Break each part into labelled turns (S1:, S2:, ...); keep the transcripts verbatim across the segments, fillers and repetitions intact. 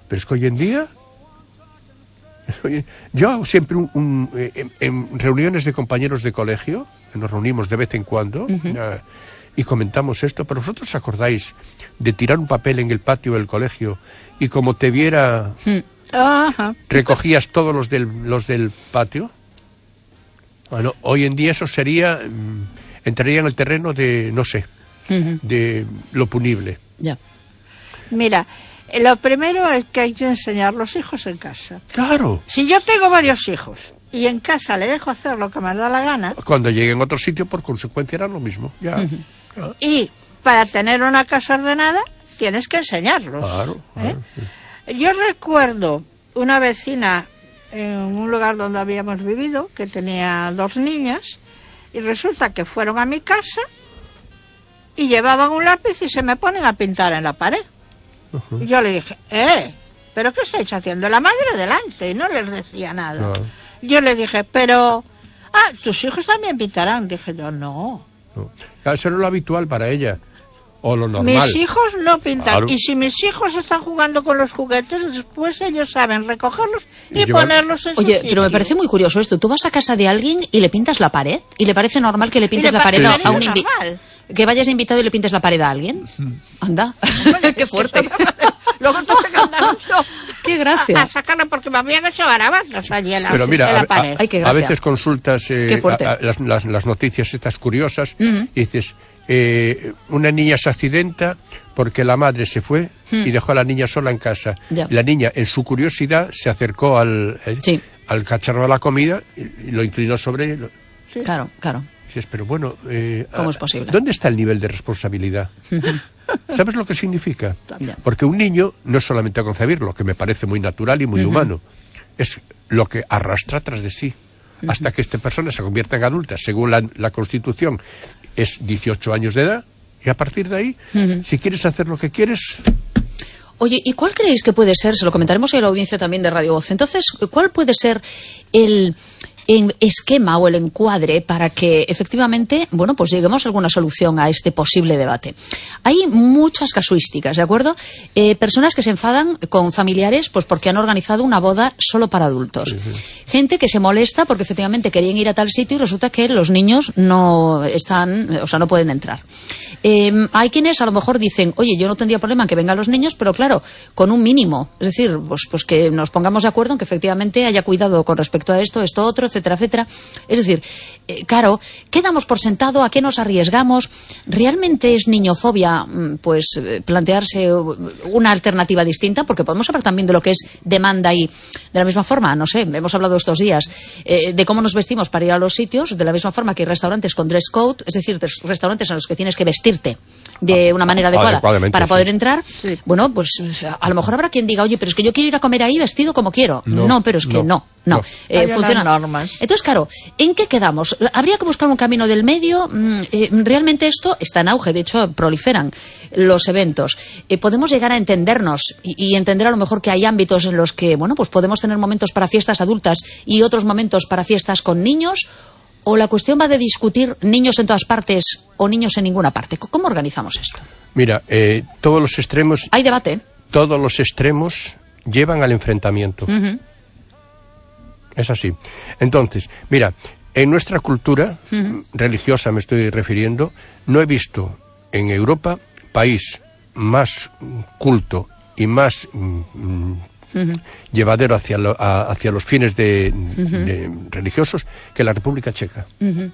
S1: Pero es que hoy en día... Yo hago siempre un, un, en, en reuniones de compañeros de colegio, nos reunimos de vez en cuando, uh-huh. uh, y comentamos esto, pero vosotros acordáis de tirar un papel en el patio del colegio y como te viera, uh-huh. recogías todos los del, los del patio. Bueno, hoy en día eso sería, entraría en el terreno de, no sé, uh-huh. de lo punible.
S2: Ya.
S3: Mira, lo primero es que hay que enseñar a los hijos en casa.
S1: Claro.
S3: Si yo tengo varios hijos y en casa le dejo hacer lo que me da la gana...
S1: Cuando lleguen a otro sitio, por consecuencia, harán lo mismo. Ya. Uh-huh. Ya.
S3: Y para tener una casa ordenada, tienes que enseñarlos.
S1: Claro.
S3: ¿eh?
S1: Claro, sí.
S3: Yo recuerdo una vecina en un lugar donde habíamos vivido, que tenía dos niñas, y resulta que fueron a mi casa y llevaban un lápiz y se me ponen a pintar en la pared. Uh-huh. Y yo le dije, eh, ¿pero qué estáis haciendo? La madre delante, y no les decía nada. No. Yo le dije, pero, ah, tus hijos también pintarán. Dije yo, no.
S1: no. Eso era lo habitual para ella, o lo normal.
S3: Mis hijos no pintan,
S1: claro.
S3: Y si mis hijos están jugando con los juguetes, después ellos saben recogerlos y Llevar... ponerlos en su
S2: Oye,
S3: sitio.
S2: Pero me parece muy curioso esto. Tú vas a casa de alguien y le pintas la pared, y le parece normal que le pintes le la pared sí, a un invitado. Que vayas de invitado y le pintes la pared a alguien. Anda, qué fuerte.
S3: Luego tuve que andar mucho
S2: qué gracia.
S3: A, a sacarla porque me habían hecho garabatos allí en la,
S1: Pero mira,
S3: en la
S1: a,
S3: pared.
S1: A, Ay, a veces consultas eh, a, a, las, las, las noticias estas curiosas uh-huh. y dices, eh, una niña se accidenta porque la madre se fue uh-huh. y dejó a la niña sola en casa. Ya. La niña, en su curiosidad, se acercó al, eh, sí. al cacharro de la comida y, y lo inclinó sobre él.
S2: Sí. Claro, claro.
S1: Dices, pero bueno, eh,
S2: ¿cómo es posible?
S1: ¿Dónde está el nivel de responsabilidad? ¿Sabes lo que significa? Porque un niño no es solamente concebirlo, que me parece muy natural y muy uh-huh. humano, es lo que arrastra tras de sí, uh-huh. hasta que esta persona se convierta en adulta. Según la, la Constitución, es dieciocho años de edad, y a partir de ahí, uh-huh. si quieres hacer lo que quieres...
S2: Oye, ¿y cuál creéis que puede ser? Se lo comentaremos hoy a la audiencia también de Radio Voz. Entonces, ¿cuál puede ser el... en esquema o el encuadre para que efectivamente, bueno, pues lleguemos a alguna solución a este posible debate? Hay muchas casuísticas, ¿de acuerdo? Eh, personas que se enfadan con familiares pues porque han organizado una boda solo para adultos. Uh-huh. Gente que se molesta porque efectivamente querían ir a tal sitio y resulta que los niños no están, o sea, no pueden entrar. Eh, hay quienes a lo mejor dicen, oye, yo no tendría problema en que vengan los niños, pero claro, con un mínimo. Es decir, pues, pues que nos pongamos de acuerdo en que efectivamente haya cuidado con respecto a esto, esto, otro, etcétera, etcétera. Es decir, eh, claro, ¿qué damos por sentado? ¿A qué nos arriesgamos? ¿Realmente es niñofobia, pues, eh, plantearse una alternativa distinta? Porque podemos hablar también de lo que es demanda y, de la misma forma, no sé, hemos hablado estos días eh, de cómo nos vestimos para ir a los sitios, de la misma forma que hay restaurantes con dress code, es decir, restaurantes en los que tienes que vestirte de una manera adecuada para poder sí. entrar. Sí. Bueno, pues a lo mejor habrá quien diga, oye, pero es que yo quiero ir a comer ahí vestido como quiero. No, no pero es que no, no. no. no. Eh, funciona. Normas. Entonces, claro, ¿en qué quedamos? ¿Habría que buscar un camino del medio? Eh, realmente esto está en auge, de hecho proliferan los eventos. Eh, podemos llegar a entendernos y, y entender a lo mejor que hay ámbitos en los que, bueno, pues podemos tener momentos para fiestas adultas y otros momentos para fiestas con niños. ¿O la cuestión va de discutir niños en todas partes o niños en ninguna parte? ¿Cómo organizamos esto?
S1: Mira, eh, todos los extremos...
S2: Hay debate.
S1: Todos los extremos llevan al enfrentamiento. Uh-huh. Es así. Entonces, mira, en nuestra cultura uh-huh. religiosa me estoy refiriendo, no he visto en Europa país más culto y más... Mm, Uh-huh. llevadero hacia, lo, a, hacia los fines de, uh-huh. de religiosos que la República Checa. Uh-huh.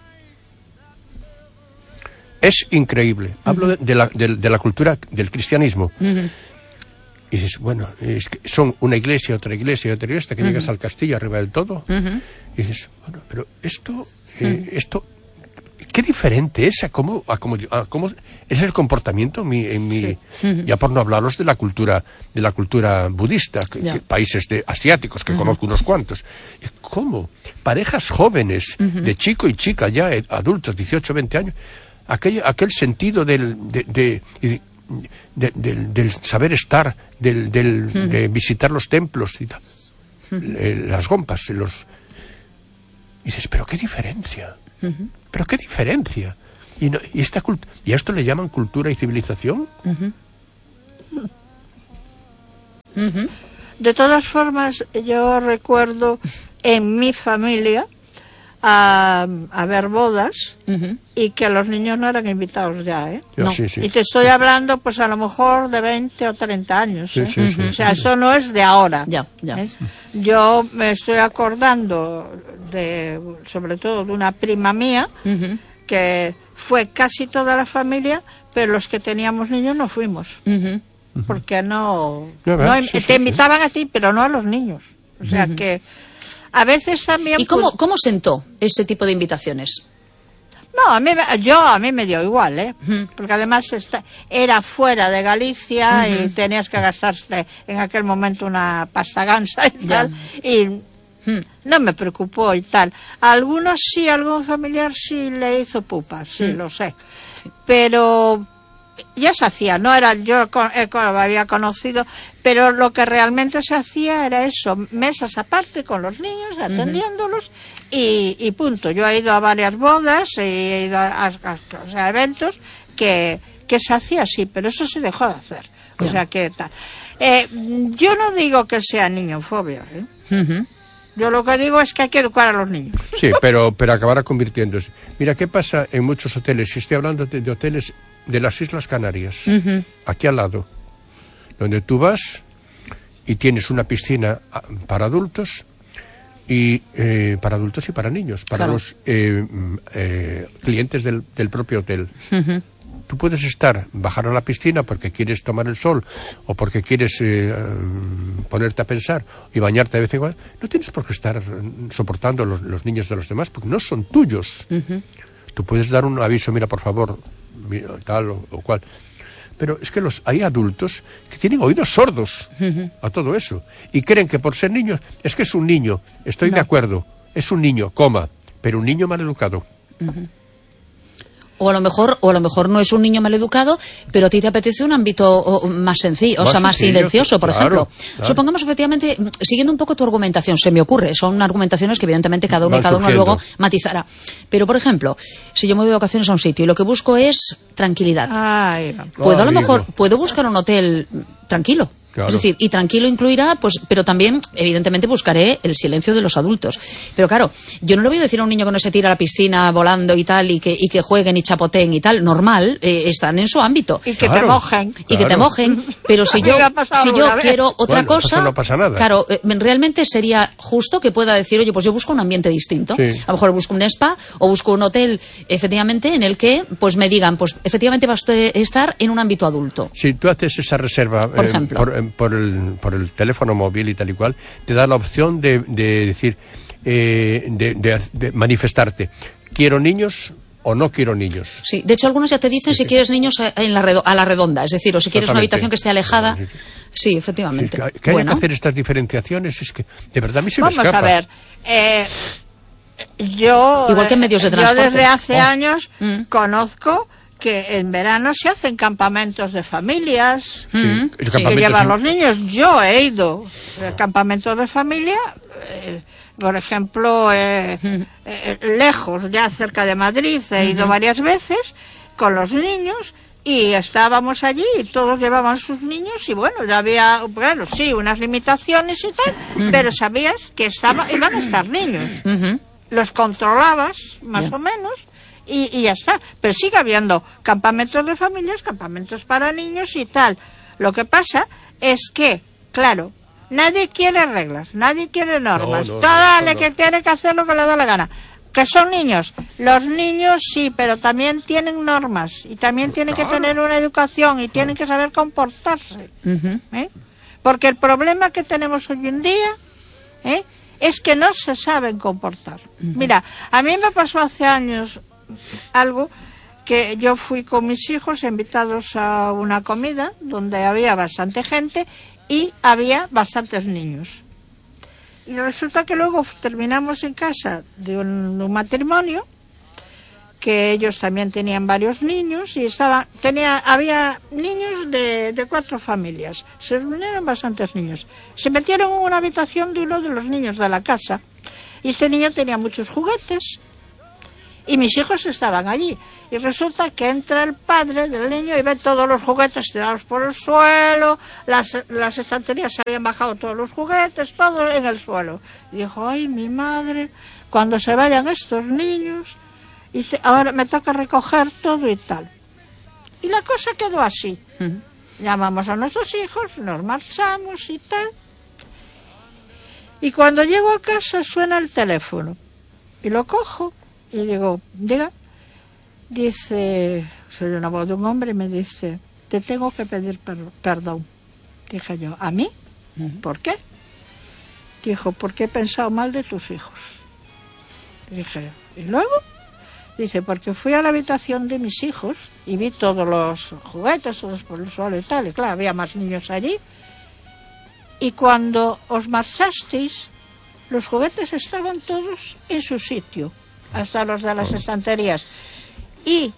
S1: Es increíble. Uh-huh. Hablo de, de, la, de, de la cultura del cristianismo. Uh-huh. Y dices, bueno, es que son una iglesia, otra iglesia, otra iglesia, que uh-huh. llegas al castillo arriba del todo. Uh-huh. Y dices, bueno, pero esto, eh, uh-huh. esto, qué diferente es a cómo, a cómo, a cómo es el comportamiento en mi, en mi sí. uh-huh. ya por no hablaros de la cultura, de la cultura budista, que, que países de, asiáticos, que uh-huh. conozco unos cuantos. ¿Cómo? Parejas jóvenes, uh-huh. de chico y chica, ya adultos, dieciocho, veinte años, aquel, aquel sentido del, de, de, de, de, del, del saber estar, del, del, uh-huh. de visitar los templos y tal, uh-huh. las gompas, los... Y dices, pero qué diferencia. Uh-huh. Pero qué diferencia. Y, no, y, esta cult- ¿Y a esto le llaman cultura y civilización? Uh-huh.
S3: Uh-huh. De todas formas, yo recuerdo en mi familia a, a ver bodas uh-huh. y que los niños no eran invitados ya, ¿eh?
S1: Yo,
S3: no.
S1: sí, sí.
S3: Y te estoy hablando pues a lo mejor de veinte o treinta años, ¿eh?
S1: Sí, sí, sí,
S3: o sea, sí, eso no es de ahora.
S2: Ya, ya.
S3: ¿eh? Yo me estoy acordando de, sobre todo de una prima mía, uh-huh. que fue casi toda la familia, pero los que teníamos niños no fuimos. Uh-huh. Porque no, no, no sí, te sí, invitaban sí. a ti, pero no a los niños. O sea uh-huh. que a veces también...
S2: ¿Y cómo, cómo sentó ese tipo de invitaciones?
S3: No, a mí, yo a mí me dio igual, ¿eh? Uh-huh. Porque además está, era fuera de Galicia uh-huh. y tenías que gastarte en aquel momento una pasta gansa y tal. Yeah. Y uh-huh. no me preocupó y tal. A algunos sí, a algún familiar sí le hizo pupa, sí, uh-huh. lo sé. Sí. Pero... ya se hacía, no era yo eh, había conocido, pero lo que realmente se hacía era eso, mesas aparte con los niños, atendiéndolos uh-huh. y, y punto. Yo he ido a varias bodas, he ido a, a, a, o sea, eventos que, que se hacía así, pero eso se dejó de hacer. O yeah. sea que tal. Eh, yo no digo que sea niñofobia, ¿eh? Uh-huh. Yo lo que digo es que hay que educar a los niños.
S1: Sí, pero, pero acabará convirtiéndose. Mira, ¿qué pasa en muchos hoteles? Si estoy hablando de, de hoteles de las Islas Canarias, uh-huh. aquí al lado, donde tú vas y tienes una piscina para adultos y eh, para adultos y para niños, para claro. los eh, eh, clientes del, del propio hotel. Uh-huh. Tú puedes estar, bajar a la piscina porque quieres tomar el sol o porque quieres eh, ponerte a pensar y bañarte de vez en cuando. No tienes por qué estar soportando los, los niños de los demás porque no son tuyos. Uh-huh. Tú puedes dar un aviso, mira, por favor, mira, tal o, o cual. Pero es que los hay adultos que tienen oídos sordos uh-huh. a todo eso y creen que por ser niños, es que es un niño, estoy no. de acuerdo, es un niño, coma, pero un niño mal educado.
S2: Uh-huh. O a lo mejor, o a lo mejor no es un niño maleducado, pero a ti te apetece un ámbito más sencillo, o sea, más sencillo, silencioso, por claro, ejemplo. Claro. Supongamos, efectivamente, siguiendo un poco tu argumentación, se me ocurre, son argumentaciones que evidentemente cada uno y cada uno luego matizará. Pero, por ejemplo, si yo me voy de vacaciones a un sitio y lo que busco es tranquilidad, Ay, puedo a lo mejor, puedo buscar un hotel tranquilo. Claro. Es decir, y tranquilo incluirá, pues, pero también, evidentemente, buscaré el silencio de los adultos. Pero claro, yo no le voy a decir a un niño que no se tira a la piscina volando y tal, y que, y que jueguen y chapoteen y tal, normal, eh, están en su ámbito.
S3: Y que claro. te mojen.
S2: Y claro. que te mojen, pero si yo, si yo quiero otra
S1: bueno,
S2: cosa,
S1: no pasa nada.
S2: Claro, eh, realmente sería justo que pueda decir, oye, pues yo busco un ambiente distinto. Sí. A lo mejor busco un spa o busco un hotel, efectivamente, en el que, pues me digan, pues efectivamente va a estar en un ámbito adulto.
S1: Si tú haces esa reserva,
S2: por eh, ejemplo.
S1: Por, Por el, por el teléfono móvil y tal y cual, te da la opción de, de decir, eh, de, de, de manifestarte, ¿quiero niños o no quiero niños?
S2: Sí, de hecho algunos ya te dicen sí, si sí. quieres niños en la redo- a la redonda, es decir, o si quieres una habitación que esté alejada. Sí, sí. sí efectivamente.
S1: Sí, que que
S2: bueno.
S1: hay que hacer estas diferenciaciones, es que de verdad a mí se me
S3: Vamos
S1: escapa.
S3: Vamos a ver, eh, yo,
S2: igual que en medios de transporte.
S3: Yo desde hace
S2: oh.
S3: años
S2: mm.
S3: conozco que en verano se hacen campamentos de familias
S1: sí,
S3: mm.
S1: sí,
S3: que llevan los niños. Yo he ido a campamentos de familia, eh, por ejemplo, eh, mm. eh, lejos, ya cerca de Madrid, he ido mm-hmm. varias veces con los niños y estábamos allí y todos llevaban sus niños y bueno, ya había, bueno, sí, unas limitaciones y tal, mm-hmm. pero sabías que estaba, iban a estar niños. Mm-hmm. Los controlabas, más yeah. o menos. Y, y ya está, pero sigue habiendo campamentos de familias, campamentos para niños y tal. Lo que pasa es que, claro, nadie quiere reglas, nadie quiere normas, no, no, todo no, no, que no. tiene que hacer lo que le da la gana. Que son niños, los niños sí, pero también tienen normas y también tienen claro. que tener una educación y tienen que saber comportarse. Uh-huh. ¿eh? Porque el problema que tenemos hoy en día ¿eh? es que no se saben comportar. Uh-huh. Mira, a mí me pasó hace años algo que yo fui con mis hijos invitados a una comida donde había bastante gente y había bastantes niños. Y resulta que luego terminamos en casa de un, un matrimonio que ellos también tenían varios niños y estaban, tenía, había niños de, de cuatro familias. Se reunieron bastantes niños. Se metieron en una habitación de uno de los niños de la casa y este niño tenía muchos juguetes. Y mis hijos estaban allí. Y resulta que entra el padre del niño y ve todos los juguetes tirados por el suelo, las, las estanterías se habían bajado todos los juguetes, todo en el suelo. Y dijo, ay, mi madre, cuando se vayan estos niños, y te, ahora me toca recoger todo y tal. Y la cosa quedó así. Uh-huh. Llamamos a nuestros hijos, nos marchamos y tal. Y cuando llego a casa suena el teléfono. Y lo cojo y digo, diga. Dice, soy una voz de un hombre y me dice, te tengo que pedir per perdón. Dije yo, ¿a mí? Uh-huh. ¿Por qué? Dijo, porque he pensado mal de tus hijos. Dije, ¿y luego? Dice, porque fui a la habitación de mis hijos y vi todos los juguetes, todos por el suelo y tal, y claro, había más niños allí. Y cuando os marchasteis, los juguetes estaban todos en su sitio, hasta los de las estanterías. Y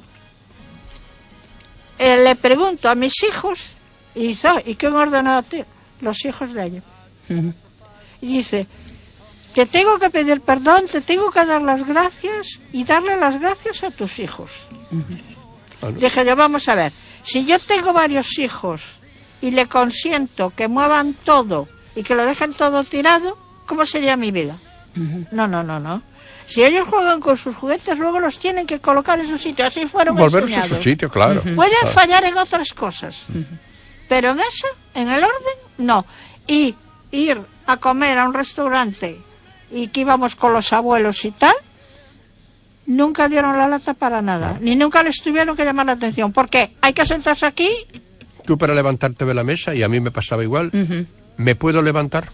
S3: eh, le pregunto a mis hijos, y dice, oh, ¿y quién ordenó a ti? Los hijos de ella. Uh-huh. Y dice, te tengo que pedir perdón, te tengo que dar las gracias y darle las gracias a tus hijos. Uh-huh. Dije yo, vamos a ver, si yo tengo varios hijos y le consiento que muevan todo y que lo dejen todo tirado, ¿cómo sería mi vida? Uh-huh. No, no, no, no. Si ellos juegan con sus juguetes, luego los tienen que colocar en su sitio. Así fueron
S1: Volverlos
S3: enseñados.
S1: a su sitio, claro.
S3: Uh-huh. Pueden
S1: claro.
S3: fallar en otras cosas. Uh-huh. Pero en eso, en el orden, no. Y ir a comer a un restaurante y que íbamos con los abuelos y tal, nunca dieron la lata para nada. No. Ni nunca les tuvieron que llamar la atención. ¿Por qué? Hay que sentarse aquí.
S1: Tú para levantarte de la mesa, y a mí me pasaba igual, uh-huh. ¿me puedo levantar?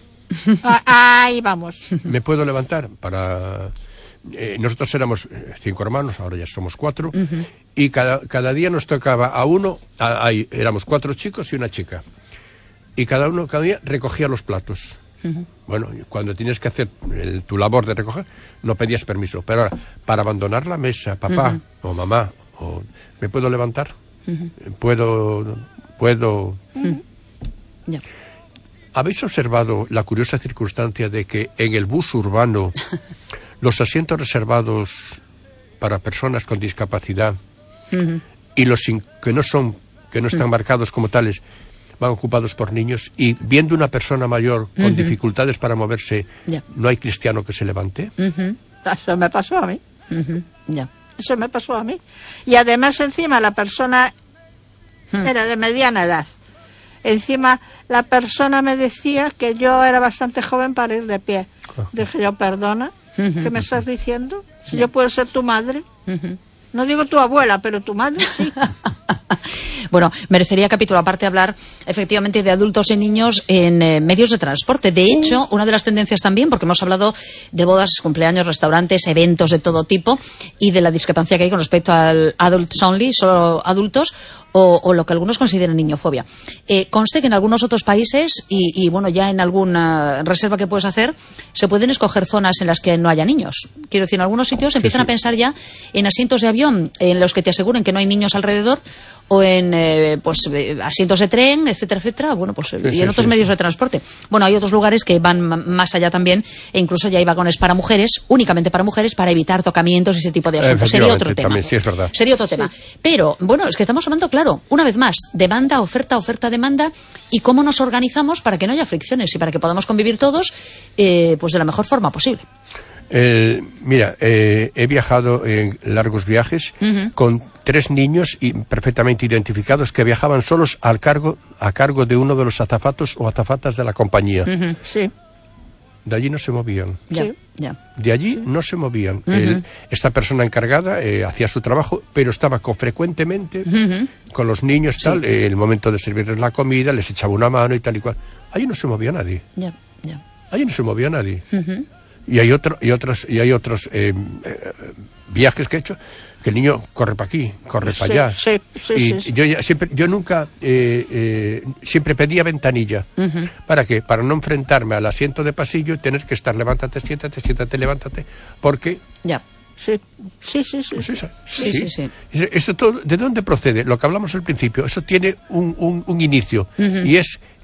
S3: Ah, ahí vamos.
S1: ¿Me puedo levantar? Para... Eh, nosotros éramos cinco hermanos, ahora ya somos cuatro, uh-huh. y cada, cada día nos tocaba a uno, a, a, éramos cuatro chicos y una chica, y cada uno cada día recogía los platos. Uh-huh. Bueno, cuando tienes que hacer el, tu labor de recoger, no pedías permiso, pero ahora, para abandonar la mesa, papá uh-huh. o mamá, o, ¿me puedo levantar? Uh-huh. ¿Puedo? ¿Puedo? Uh-huh.
S2: Yeah.
S1: ¿Habéis observado la curiosa circunstancia de que en el bus urbano los asientos reservados para personas con discapacidad uh-huh. y los in, que no son, que no están uh-huh. marcados como tales, van ocupados por niños, y viendo una persona mayor con uh-huh. dificultades para moverse, yeah. no hay cristiano que se levante?
S3: Uh-huh. Eso me pasó a mí.
S2: Uh-huh. Yeah.
S3: Eso me pasó a mí. Y además encima la persona uh-huh. era de mediana edad. Encima la persona me decía que yo era bastante joven para ir de pie. Uh-huh. Dije yo, perdona. ¿Qué me estás diciendo? Si yo puedo ser tu madre. Uh-huh. No digo tu abuela, pero tu madre sí.
S2: Bueno, merecería capítulo aparte hablar efectivamente de adultos y niños en eh, medios de transporte. De hecho, una de las tendencias también, porque hemos hablado de bodas, cumpleaños, restaurantes, eventos de todo tipo, y de la discrepancia que hay con respecto al adults only, solo adultos, o, o lo que algunos consideran niñofobia. Eh, conste que en algunos otros países, y, y bueno, ya en alguna reserva que puedes hacer, se pueden escoger zonas en las que no haya niños. Quiero decir, en algunos sitios empiezan sí, sí. a pensar ya en asientos de avión en los que te aseguren que no hay niños alrededor, o en eh, pues eh, asientos de tren, etcétera, etcétera, bueno, pues sí, y en sí, otros sí, medios sí. de transporte. Bueno, hay otros lugares que van más allá también, e incluso ya hay vagones para mujeres, únicamente para mujeres, para evitar tocamientos y ese tipo de asuntos. Sería otro tema.
S1: También, sí, es verdad.
S2: Sería otro tema. Sí. Pero, bueno, es que estamos hablando, claro, una vez más, demanda, oferta, oferta, demanda, y cómo nos organizamos para que no haya fricciones y para que podamos convivir todos eh, pues de la mejor forma posible.
S1: Eh, mira, eh, he viajado en largos viajes uh-huh. con tres niños y perfectamente identificados que viajaban solos al cargo, a cargo de uno de los azafatos o azafatas de la compañía.
S2: Uh-huh.
S3: Sí.
S1: De allí no se movían.
S2: Ya,
S3: sí.
S2: ya.
S1: De allí sí. no se movían.
S2: Uh-huh.
S1: El, esta persona encargada eh, hacía su trabajo, pero estaba con, frecuentemente uh-huh. con los niños, tal, sí. eh, el momento de servirles la comida, les echaba una mano y tal y cual. Allí no se movía nadie.
S2: Ya, ya.
S1: Allí no se movía nadie.
S2: Uh-huh.
S1: Y hay otro, y otros, y hay otros eh, eh, viajes que he hecho que el niño corre para aquí, corre para
S3: sí,
S1: allá.
S3: Sí, sí,
S1: y
S3: sí, sí.
S1: yo ya siempre, yo nunca, eh, eh, siempre pedía ventanilla.
S2: Uh-huh.
S1: ¿Para qué? Para no enfrentarme al asiento de pasillo y tener que estar levántate, siéntate, siéntate, levántate, porque.
S2: Ya.
S3: Sí, sí, sí, sí.
S1: Pues eso,
S2: sí, sí, sí. sí.
S1: Esto todo, ¿de dónde procede? Lo que hablamos al principio, eso tiene un, un, un inicio, uh-huh. y es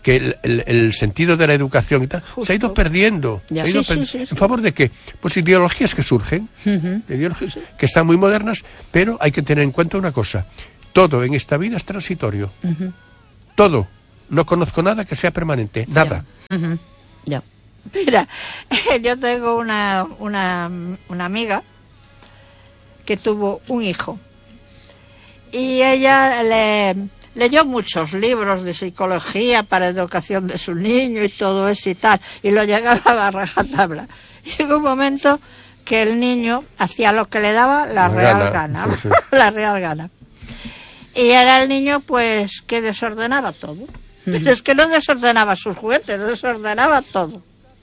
S1: que el, el, el sentido de la educación y tal
S3: Justo.
S1: se ha ido perdiendo.
S3: Ya.
S1: Se ha ido
S3: Sí,
S1: per-
S3: sí, sí, sí.
S1: ¿En favor de qué? Pues ideologías que surgen,
S2: Ujú.
S1: ideologías que están muy modernas, pero hay que tener en cuenta una cosa. Todo en esta vida es transitorio.
S2: Ujú.
S1: Todo. No conozco nada que sea permanente. Nada.
S2: Ya. Ujú. Ya.
S3: Mira, yo tengo una, una, una amiga que tuvo un hijo y ella le leyó muchos libros de psicología para educación de su niño y todo eso y tal, y lo llegaba a rajatabla. Llegó un momento que el niño hacía lo que le daba la
S1: La
S3: real
S1: gana,
S3: gana,
S1: sí, sí.
S3: la real gana. Y era el niño pues que desordenaba todo. Pero es que no desordenaba sus juguetes, desordenaba todo.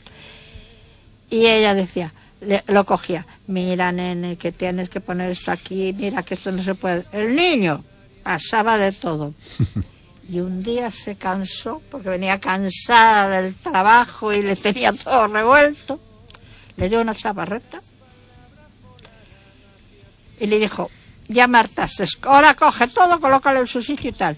S3: Y ella decía, le- lo cogía, mira nene, que tienes que poner esto aquí, mira que esto no se puede. El niño pasaba de todo. Y un día se cansó, porque venía cansada del trabajo y le tenía todo revuelto. Le dio una chaparreta y le dijo, ya martaste, ahora coge todo, colócalo en su sitio y tal.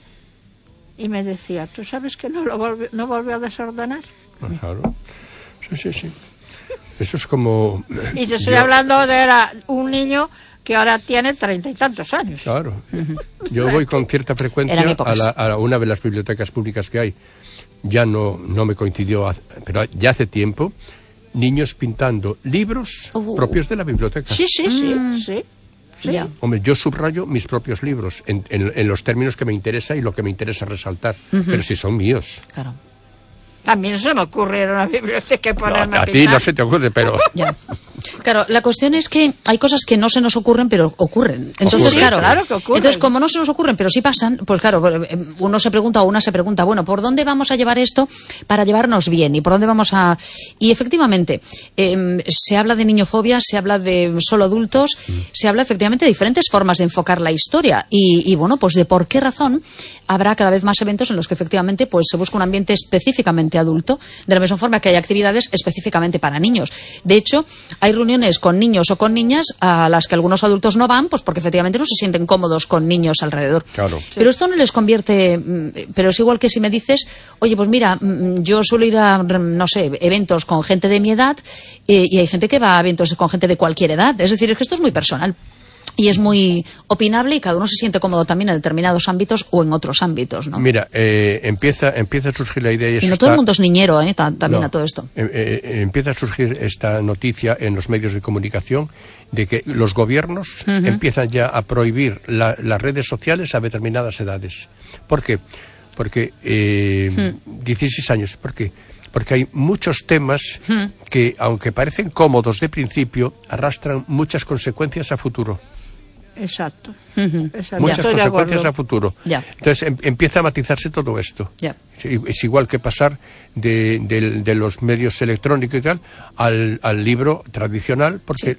S3: Y me decía, ¿tú sabes que no lo volvió, no volvió a desordenar?
S1: Claro. Sí, sí, sí. Eso es como...
S3: Y te estoy
S1: yo-
S3: hablando de era un niño que ahora tiene treinta y tantos años.
S1: Claro. Yo voy con cierta frecuencia
S2: Eran
S1: a,
S2: épocas.
S1: la- a una de las bibliotecas públicas que hay. Ya no, no me coincidió, haz- pero ya hace tiempo, niños pintando libros
S2: Uh.
S1: propios de la biblioteca.
S3: Sí, sí, sí, sí. sí.
S2: Ya.
S1: Hombre, yo subrayo mis propios libros en, en- en los términos que me interesa y lo que me interesa resaltar. Pero si son míos.
S2: Claro.
S3: A mí no se me ocurre ir a una biblioteca y
S1: No,
S3: ponerme
S1: a
S3: a
S1: ti
S3: pintar.
S1: no se te ocurre, pero...
S2: Ya. Claro, la cuestión es que hay cosas que no se nos ocurren, pero ocurren. Entonces,
S1: Ocurren.
S2: claro,
S3: Claro que ocurren.
S2: entonces como no se nos ocurren, pero sí pasan, pues claro, uno se pregunta o una se pregunta, bueno, ¿por dónde vamos a llevar esto para llevarnos bien? ¿Y por dónde vamos a...? Y efectivamente, eh, se habla de niñofobia, se habla de solo adultos, se habla efectivamente de diferentes formas de enfocar la historia. Y, y bueno, pues de por qué razón habrá cada vez más eventos en los que efectivamente pues se busca un ambiente específicamente adulto, de la misma forma que hay actividades específicamente para niños. De hecho, hay reuniones con niños o con niñas a las que algunos adultos no van, pues porque efectivamente no se sienten cómodos con niños alrededor.
S1: Claro.
S2: Pero esto no les convierte, mm, pero es igual que si me dices, oye, pues mira, mm, yo suelo ir a, mm, no sé, eventos con gente de mi edad eh, y hay gente que va a eventos con gente de cualquier edad. Es decir, es que esto es muy personal. Y es muy opinable y cada uno se siente cómodo también en determinados ámbitos o en otros ámbitos, ¿no?
S1: Mira, eh, empieza, empieza a surgir la idea... Y,
S2: Y
S1: eso
S2: no todo el
S1: está-
S2: mundo es niñero, ¿eh? Ta- También
S1: No.
S2: a todo esto.
S1: Eh, eh, empieza a surgir esta noticia en los medios de comunicación de que los gobiernos empiezan ya a prohibir la- las redes sociales a determinadas edades. ¿Por qué? Porque eh, dieciséis años. ¿Por qué? Porque hay muchos temas que, aunque parecen cómodos de principio, arrastran muchas consecuencias a futuro.
S3: Exacto.
S2: Ujú.
S3: Exacto.
S1: Muchas
S3: Estoy de
S1: consecuencias
S3: acuerdo.
S1: a futuro.
S2: Ya.
S1: Entonces em- empieza a matizarse todo esto.
S2: Ya.
S1: Sí, es igual que pasar de, del- de los medios electrónicos y tal al, al libro tradicional, porque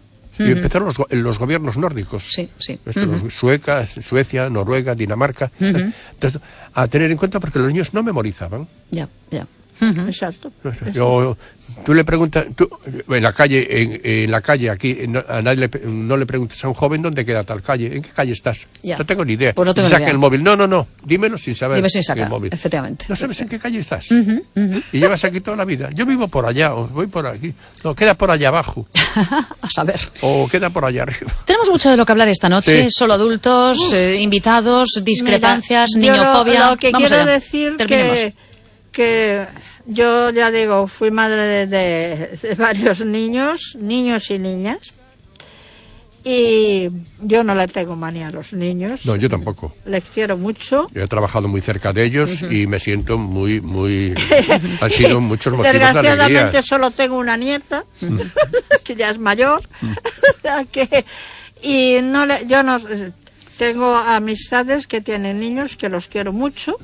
S1: y empezaron los, go- los gobiernos nórdicos.
S2: Sí, sí.
S1: Esto, los Sueca, Suecia, Noruega, Dinamarca. Entonces, a tener en cuenta porque los niños no memorizaban.
S2: Ya, ya.
S3: Exacto.
S1: Yo, tú le preguntas, tú, en la calle, en, en la calle aquí, no, a nadie le, pre- no le preguntes a un joven dónde queda tal calle, en qué calle estás.
S2: Ya.
S1: No tengo ni idea.
S2: Pues no tengo ni
S1: Saca
S2: idea.
S1: el móvil. No, no, no. Dímelo sin saber.
S2: Dime sin
S1: el
S2: sacar,
S1: móvil.
S2: efectivamente.
S1: No sabes en qué calle estás. Y llevas aquí toda la vida. Yo vivo por allá, o voy por aquí. No, queda por allá abajo.
S2: A saber.
S1: O queda por allá arriba.
S2: Tenemos mucho de lo que hablar esta noche,
S1: Sí.
S2: solo adultos, eh, invitados, discrepancias,
S3: Mira, yo
S2: niñofobia.
S3: Lo, lo que
S2: Vamos
S3: quiero
S2: allá.
S3: decir
S2: Terminemos.
S3: que, que yo ya digo, fui madre de, de- de varios niños, niños y niñas, y yo no le tengo manía a los niños.
S1: No, yo tampoco.
S3: Les quiero mucho.
S1: Yo he trabajado muy cerca de ellos y me siento muy, muy... Han sido muchos motivos de alegría.
S3: Desgraciadamente solo tengo una nieta, que ya es mayor, que, y no le, yo no tengo amistades que tienen niños que los quiero mucho.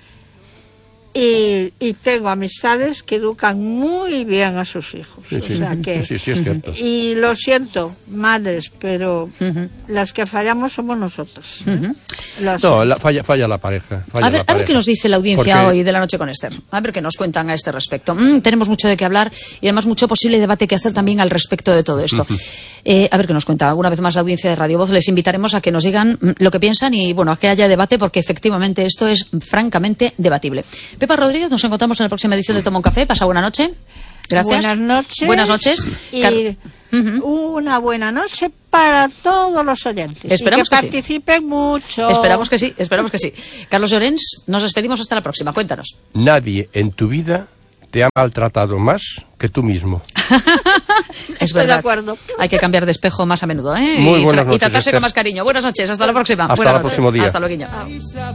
S3: Y, y tengo amistades que educan muy bien a sus hijos.
S1: Sí, sí.
S3: O sea que,
S1: Sí, sí, es cierto.
S3: y lo siento, madres, pero las que fallamos somos nosotros. ¿eh? Las-
S1: No, la- falla, falla la pareja. falla
S2: A ver,
S1: la
S2: a ver
S1: pareja.
S2: qué nos dice la audiencia
S1: Porque-
S2: hoy de la noche con Esther. A ver qué nos cuentan a este respecto. Mm, tenemos mucho de qué hablar y además mucho posible debate que hacer también al respecto de todo esto. Eh, a ver qué nos cuenta. Una vez más la audiencia de Radio Voz, les invitaremos a que nos digan mm, lo que piensan y bueno, a que haya debate porque efectivamente esto es francamente debatible. Pepa Rodríguez, nos encontramos en la próxima edición de Toma un Café. Pasa buena noche. Gracias.
S3: Buenas noches.
S2: Buenas noches.
S3: Y
S2: Car uh-huh.
S3: una buena noche para todos los oyentes.
S2: Esperamos
S3: y que,
S2: que
S3: participen
S2: sí.
S3: mucho.
S2: Esperamos que sí, esperamos que sí. Carlos Llorens, nos despedimos hasta la próxima. Cuéntanos.
S1: Nadie en tu vida te ha maltratado más que tú mismo.
S2: Es
S3: Estoy
S2: verdad.
S3: de acuerdo.
S2: Hay que cambiar de espejo más a menudo, ¿eh?
S1: Muy
S2: y,
S1: buenas
S2: tra
S1: noches,
S2: y tratarse
S1: Esther.
S2: con más cariño. Buenas noches, hasta la próxima.
S1: Hasta
S2: Buenas
S1: el
S2: noches.
S1: próximo día.
S2: Hasta luego.